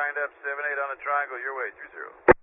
lined up, 7-8 on the triangle, your way, 30.